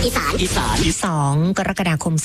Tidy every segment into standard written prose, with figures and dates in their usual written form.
อีสาน 2 กรกฎาคม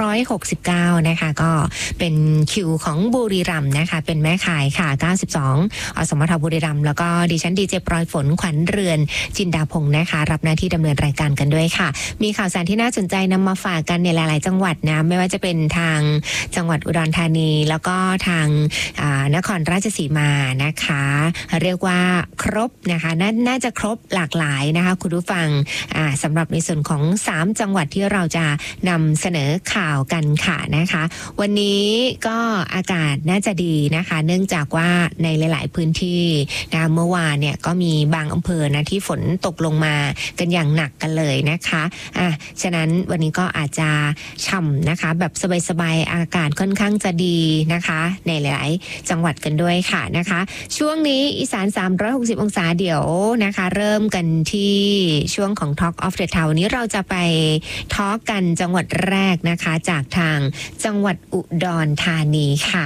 2569 นะคะก็เป็นคิวของบุรีรัมย์นะคะเป็นแม่ขายค่ะ92อสมทบุรีรัมย์แล้วก็ดิฉันดีเจปลอยฝนขวัญเรือนจินดาพงศ์นะคะรับหน้าที่ดำเนินรายการกันด้วยค่ะมีข่าวสารที่น่าสนใจนำมาฝากกันในหลายๆจังหวัดนะไม่ว่าจะเป็นทางจังหวัดอุดรธานีแล้วก็ทางนครราชสีมานะคะเรียกว่าครบนะคะน่าจะครบหลากหลายนะคะคุณผู้ฟังสำหรับในส่วนของ3จังหวัดที่เราจะนำเสนอข่าวกันค่ะนะคะวันนี้ก็อากาศน่าจะดีนะคะเนื่องจากว่าในหลายๆพื้นที่นะเมื่อวานเนี่ยก็มีบางอำเภอนะที่ฝนตกลงมากันอย่างหนักกันเลยนะคะฉะนั้นวันนี้ก็อาจจะฉ่ำนะคะแบบสบายๆอากาศค่อนข้างจะดีนะคะในหลายๆจังหวัดกันด้วยค่ะนะคะช่วงนี้อีสาน360องศาเดี๋ยวนะคะเริ่มกันที่ช่วงของ Talk of the Town นี้เราจะไปทอล์กกันจังหวัดแรกนะคะจากทางจังหวัดอุดรธานีค่ะ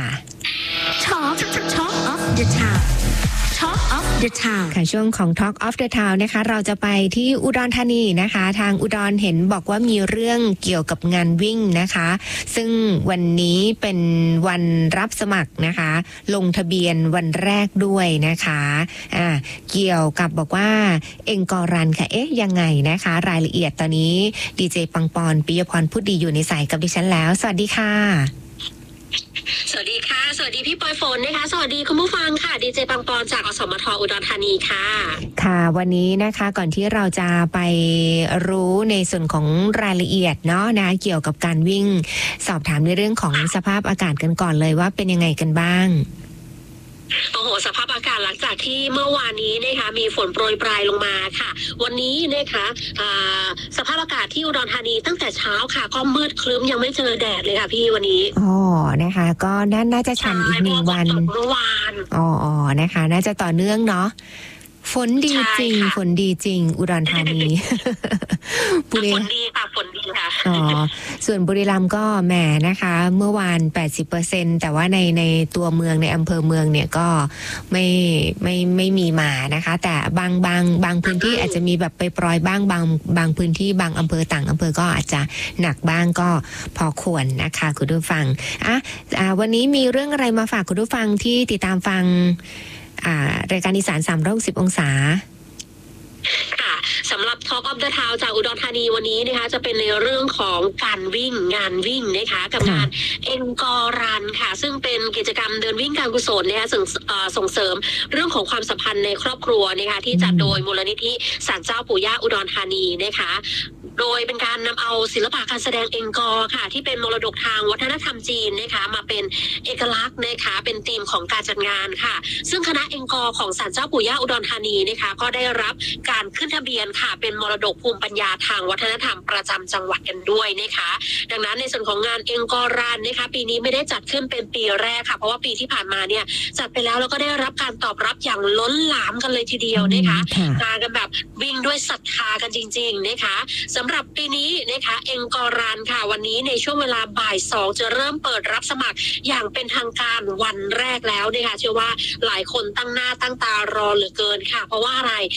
Talk of the Town Talk of the Town ค่ะช่วงของ Talk of the Town นะคะเราจะไปที่อุดรธานีนะคะทางอุดรเห็นบอกว่ามีเรื่องเกี่ยวกับงานวิ่งนะคะซึ่งวันนี้เป็นวันรับสมัครนะคะลงทะเบียนวันแรกด้วยนะคะเกี่ยวกับบอกว่าเอ็งกอรันค่ะยังไงนะคะรายละเอียดตอนนี้ดีเจปังปอนปิยพรพุทธดีอยู่ในสายกับดิฉันแล้วสวัสดีค่ะสวัสดีค่ะสวัสดีพี่ปอยฝนนะคะสวัสดีคุณผู้ฟังค่ะดีเจปังปอนจากอสมทอุดรธานีค่ะค่ะวันนี้นะคะก่อนที่เราจะไปรู้ในส่วนของรายละเอียดเนาะนะเกี่ยวกับการวิ่งสอบถามในเรื่องของสภาพอากาศกันก่อนเลยว่าเป็นยังไงกันบ้างโอ้โหสภาพอากาศหลังจากที่เมื่อวานนี้นะคะมีฝนโปรยปลายลงมาค่ะวันนี้นะคะสภาพอากาศที่อุดรธานีตั้งแต่เช้าค่ะก็มืดครึ้มยังไม่เจอแดดเลยค่ะพี่วันนี้นะคะก็น่าจะชันอีก1 วันเมื่อวานนะคะน่าจะต่อเนื่องเนาะฝนดีจริงฝนดีจริงอุดรธานีฝนดีค่ะฝนดีค่ะส่วนบุรีรัมย์ก็แหมนะคะเมื่อวาน 80% แต่ว่าในตัวเมืองในอำเภอเมืองเนี่ยก็ไม่มีมานะคะแต่บางพื้นที่อาจจะมีแบบไปปรอยบ้างบางพื้นที่บางอำเภอต่างอำเภอก็อาจจะหนักบ้างก็พอควรนะคะคุณผู้ฟังวันนี้มีเรื่องอะไรมาฝากคุณผู้ฟังที่ติดตามฟังรายการอีสาน360องศาค่ะสำหรับ Talk of the Town จากอุดรธานีวันนี้นะคะจะเป็นในเรื่องของการวิ่งงานวิ่งนะคะกับงานเอ็นกอรันค่ะซึ่งเป็นกิจกรรมเดินวิ่งการกุศลนะคะส่งเสริมเรื่องของความสัมพันธ์ในครอบครัวนะคะที่จัดโดยมูลนิธิศาลเจ้าปู่ย่าอุดรธานีนะคะโดยเป็นการนำเอาศิลปะการแสดงเอ็นกอค่ะที่เป็นมรดกทางวัฒนธรรมจีนนะคะมาเป็นเอกลักษณ์นะคะเป็นธีมของการจัดงานค่ะซึ่งคณะเอ็นกอของศาลเจ้าปู่ย่าอุดรธานีนะคะก็ได้รับการขึ้นทะเบียนค่ะเป็นมรดกภูมิปัญญาทางวัฒนธรรมประจำจังหวัดกันด้วยนะคะดังนั้นในส่วนของงานเอ็นกอรันนะคะปีนี้ไม่ได้จัดขึ้นเป็นปีแรกค่ะเพราะว่าปีที่ผ่านมาเนี่ยจัดไปแล้วก็ได้รับการตอบรับอย่างล้นหลามกันเลยทีเดียวนะคะมากันแบบวิ่งด้วยศรัทธากันจริงๆนะคะสำหรับปีนี้นะคะเอ็นกอรันค่ะวันนี้ในช่วงเวลาบ่าย2จะเริ่มเปิดรับสมัครอย่างเป็นทางการวันแรกแล้วนะคะเชื่อว่าหลายคนตั้งหน้าตั้งตารอเหลือเกินค่ะเพราะว่าอะไร